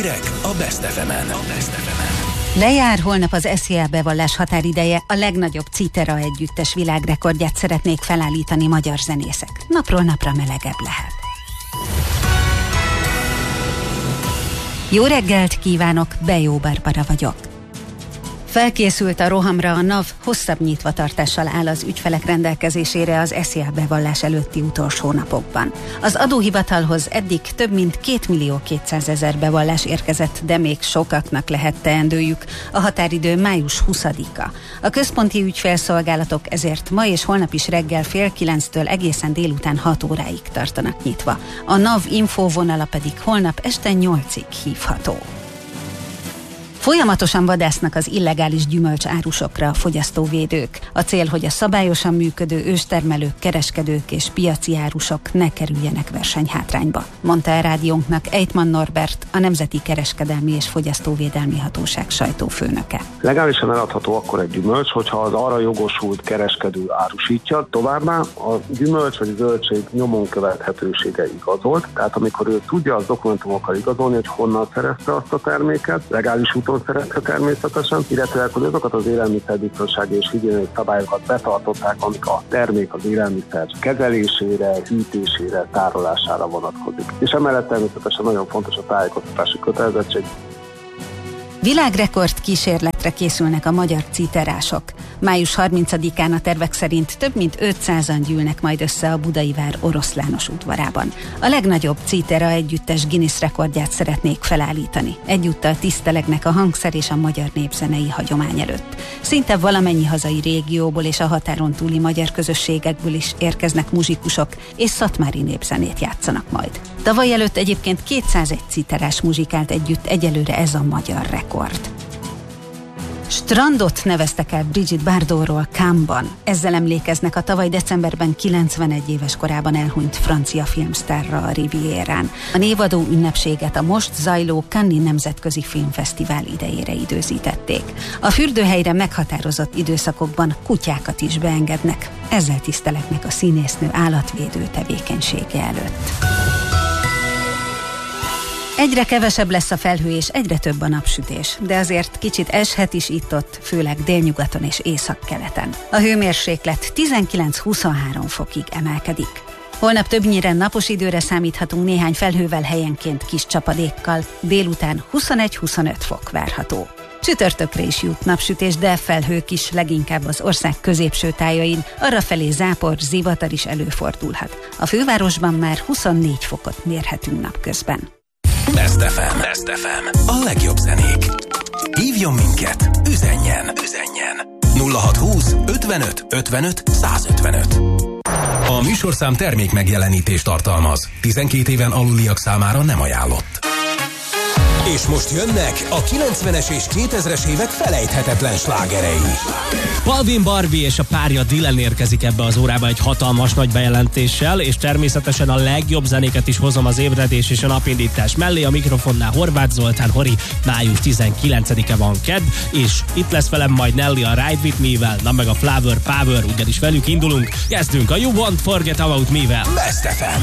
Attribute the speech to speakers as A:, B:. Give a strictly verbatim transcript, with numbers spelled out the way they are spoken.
A: Hírek a Best ef emen. A Best ef emen.
B: Lejár holnap az es zé á bevallás határideje, a legnagyobb Citera együttes világrekordját szeretnék felállítani magyar zenészek. Napról napra melegebb lehet. Jó reggelt kívánok, Bejó Barbara vagyok. Felkészült a rohamra a NAV, hosszabb nyitvatartással áll az ügyfelek rendelkezésére az es zé á bevallás előtti utolsó napokban. Az adóhivatalhoz eddig több mint két millió kétszázezer bevallás érkezett, de még sokaknak lehet teendőjük. A határidő május huszadika. A központi ügyfélszolgálatok ezért ma és holnap is reggel fél kilenctől egészen délután hat óráig tartanak nyitva. A NAV infóvonala pedig holnap este nyolcig hívható. Folyamatosan vadásznak az illegális gyümölcsárusokra a fogyasztóvédők. A cél, hogy a szabályosan működő őstermelők, kereskedők és piaci árusok ne kerüljenek versenyhátrányba, mondta a rádiónknak Ejtman Norbert, a Nemzeti Kereskedelmi és Fogyasztóvédelmi Hatóság sajtófőnöke.
C: Legálisan eladható akkor egy gyümölcs, hogyha az arra jogosult kereskedő árusítja. Továbbá a gyümölcs vagy a zöldség nyomon követhetősége igazolt, tehát amikor ő tudja az dokumentumokkal igazolni, hogy honnan szerezte azt a terméket, legális úton szerezte természetesen, illetve hogy azokat az élelmiszerbiztonsági és higiéniai szabályokat betartották, amik a termék az élelmiszer kezelésére, hűtésére, tárolására vonatkozik. És emellett természetesen nagyon fontos a tájékoztatási kötelezettség.
B: Világrekord kísérletre készülnek a magyar citerások. május harmincadikán a tervek szerint több mint ötszázan gyűlnek majd össze a Budai Vár Oroszlános udvarában. A legnagyobb Citera együttes Guinness rekordját szeretnék felállítani. Egyúttal tisztelegnek a hangszer és a magyar népzenei hagyomány előtt. Szinte valamennyi hazai régióból és a határon túli magyar közösségekből is érkeznek muzsikusok, és szatmári népzenét játszanak majd. Tavaly előtt egyébként kétszázegy citerás muzsikált együtt, egyelőre ez a magyar rekord. Strandot neveztek el Brigitte Bardotról Cannes-ban. Ezzel emlékeznek a tavaly decemberben kilencvenegy éves korában elhunyt francia filmsztárra a Rivierán. A névadó ünnepséget a most zajló Cannes-i Nemzetközi Filmfesztivál idejére időzítették. A fürdőhelyre meghatározott időszakokban kutyákat is beengednek. Ezzel tiszteletnek a színésznő állatvédő tevékenysége előtt. Egyre kevesebb lesz a felhő és egyre több a napsütés, de azért kicsit eshet is itt-ott, főleg délnyugaton és északkeleten. A hőmérséklet tizenkilenc-huszonhárom fokig emelkedik. Holnap többnyire napos időre számíthatunk, néhány felhővel, helyenként kis csapadékkal, délután huszonegy-huszonöt fok várható. Csütörtökre is jut napsütés, de felhők is, leginkább az ország középső tájain, arrafelé zápor, zivatar is előfordulhat. A fővárosban már huszonnégy fokot mérhetünk napközben.
A: Best ef em. Best ef em. A legjobb zenék. Hívjon minket, üzenjen, üzenjen. nulla hatszázhúsz ötvenöt ötvenöt százötvenöt. A műsorszám termék megjelenítést tartalmaz. tizenkét éven aluliak számára nem ajánlott. És most jönnek a kilencvenes és kétezres évek felejthetetlen slágerei.
D: Balvin Barbie és a párja Dylan érkezik ebbe az órába egy hatalmas nagy bejelentéssel, és természetesen a legjobb zenéket is hozom az ébredés és a napindítás mellé. A mikrofonnál Horváth Zoltán, Hori, május tizenkilencedike van kedd, és itt lesz velem majd Nelly a Ride With Me-vel, na meg a Flower Power, ugyanis velük indulunk. Kezdünk a You Won't Forget About Me-vel.
A: Best ef em.